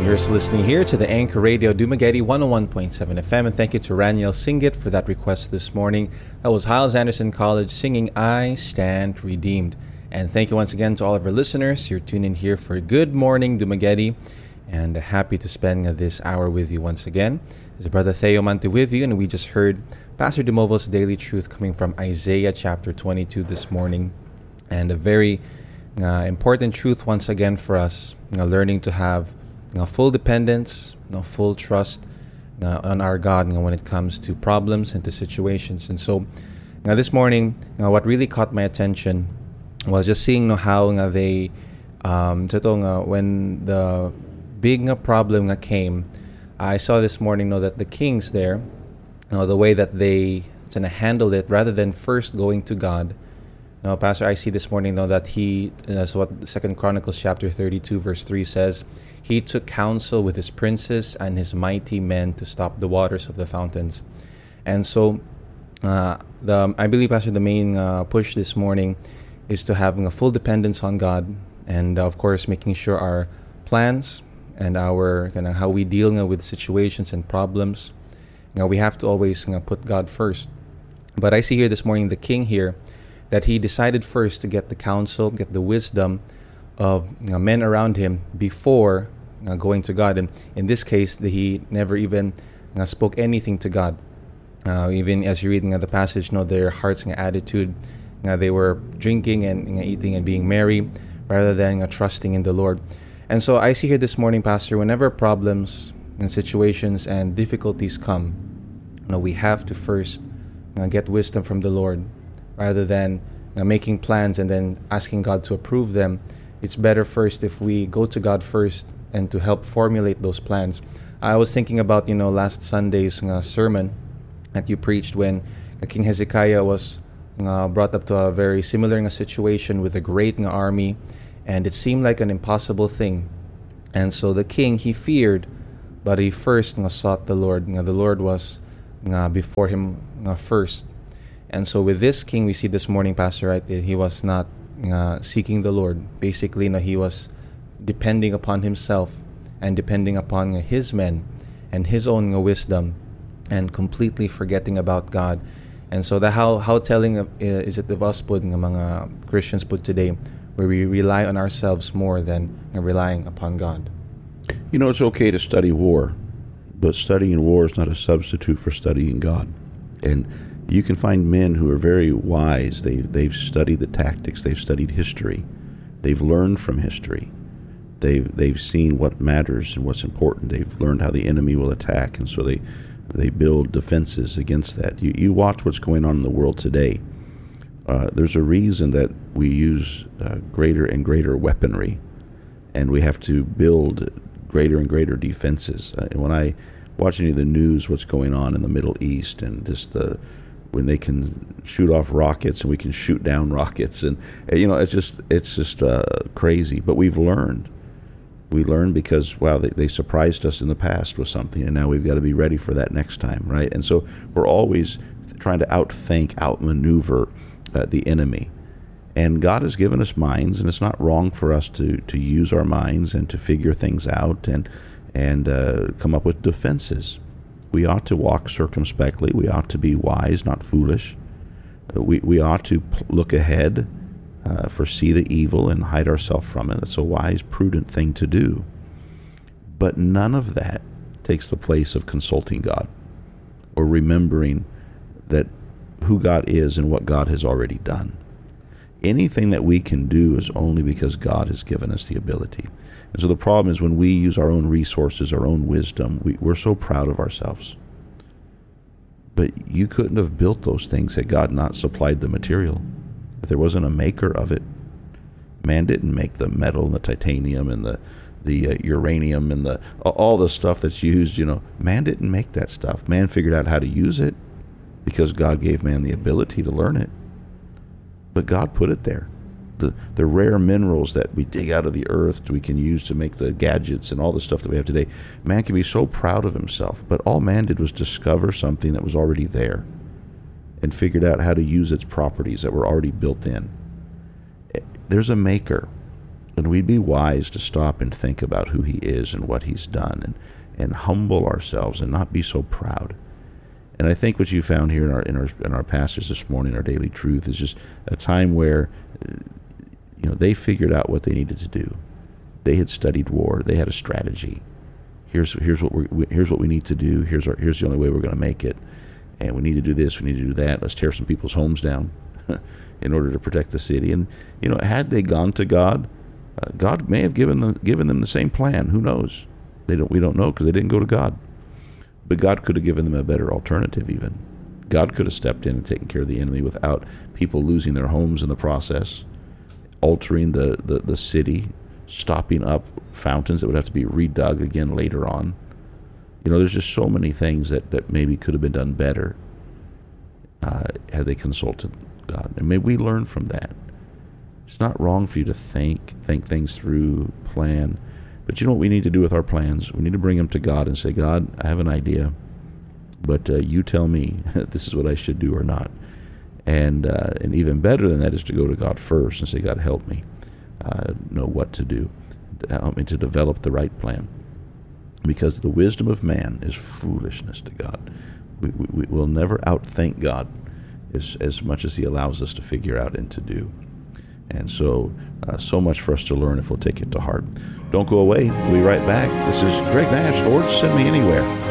You're listening here to the Anchor Radio Dumaguete 101.7 FM, and thank you to Raniel Singit for that request this morning. That was Hyles Anderson College singing I Stand Redeemed. And thank you once again to all of our listeners. You're tuned in here for Good Morning Dumaguete, and happy to spend this hour with you once again. This is Brother Theo Mante with you, and we just heard Pastor DeMovo's Daily Truth coming from Isaiah chapter 22 this morning, and a very important truth once again for us, learning to have full dependence, full trust on our God when it comes to problems and to situations. And so this morning, what really caught my attention was just seeing how they, when the big problem came, I saw this morning that the kings there, the way that they handled it, rather than first going to God. Pastor, I see this morning that he, that's what 2 Chronicles chapter 32 verse 3 says, he took counsel with his princes and his mighty men to stop the waters of the fountains. And so, I believe, Pastor, the main push this morning is to having a full dependence on God, and of course, making sure our plans and our how we deal with situations and problems, we have to always put God first. But I see here this morning the king here, that he decided first to get the counsel, get the wisdom of men around him before going to God. And in this case, he never even spoke anything to God. Even as you're reading the passage, their hearts and attitude, they were drinking and eating and being merry rather than trusting in the Lord. And so I see here this morning, Pastor, whenever problems and situations and difficulties come, we have to first get wisdom from the Lord rather than making plans and then asking God to approve them. It's better first if we go to God first and to help formulate those plans. I was thinking about, last Sunday's sermon that you preached when King Hezekiah was brought up to a very similar situation with a great army, and it seemed like an impossible thing. And so the king, he feared, but he first sought the Lord. The Lord was before him first. And so with this king, we see this morning, Pastor, right, he was not seeking the Lord. Basically, he was depending upon himself and depending upon his men and his own wisdom, and completely forgetting about God. And so how telling is it of us among Christians today, where we rely on ourselves more than relying upon God. It's okay to study war, but studying war is not a substitute for studying God. And you can find men who are very wise. They've studied the tactics. They've studied history. They've learned from history. They've seen what matters and what's important. They've learned how the enemy will attack, and so they build defenses against that. You watch what's going on in the world today. There's a reason that we use greater and greater weaponry, and we have to build greater and greater defenses. And when I watch any of the news, what's going on in the Middle East, and just when they can shoot off rockets and we can shoot down rockets, and it's just crazy. But we've learned. We learned because they surprised us in the past with something, and now we've got to be ready for that next time, right? And so we're always trying to outmaneuver the enemy. And God has given us minds, and it's not wrong for us to use our minds and to figure things out and come up with defenses. We ought to walk circumspectly. We ought to be wise, not foolish. We ought to look ahead, foresee the evil, and hide ourselves from it. It's a wise, prudent thing to do. But none of that takes the place of consulting God or remembering that who God is and what God has already done. Anything that we can do is only because God has given us the ability. And so the problem is when we use our own resources, our own wisdom, we're so proud of ourselves. But you couldn't have built those things had God not supplied the material. If there wasn't a maker of it, man didn't make the metal and the titanium and the uranium and all the stuff that's used. Man didn't make that stuff. Man figured out how to use it because God gave man the ability to learn it. But God put it there. The rare minerals that we dig out of the earth we can use to make the gadgets and all the stuff that we have today. Man can be so proud of himself, but all man did was discover something that was already there and figured out how to use its properties that were already built in. There's a maker. And we'd be wise to stop and think about who he is and what he's done, and humble ourselves and not be so proud. And I think what you found here in our passage this morning, our daily truth, is just a time where they figured out what they needed to do. They had studied war. They had a strategy. Here's what we need to do. Here's the only way we're going to make it. And we need to do this. We need to do that. Let's tear some people's homes down in order to protect the city. And had they gone to God, God may have given them the same plan. Who knows? We don't know because they didn't go to God. But God could have given them a better alternative even. God could have stepped in and taken care of the enemy without people losing their homes in the process, altering the city, stopping up fountains that would have to be redug again later on. There's just so many things that maybe could have been done better had they consulted God. And may we learn from that. It's not wrong for you to think things through, plan. But you know what we need to do with our plans? We need to bring them to God and say, God, I have an idea, but you tell me if this is what I should do or not. And even better than that is to go to God first and say, God, help me know what to do. Help me to develop the right plan. Because the wisdom of man is foolishness to God. We will never outthink God as much as he allows us to figure out and to do. And so much for us to learn if we'll take it to heart. Don't go away. We'll be right back. This is Greg Nash, Lord, Send Me Anywhere.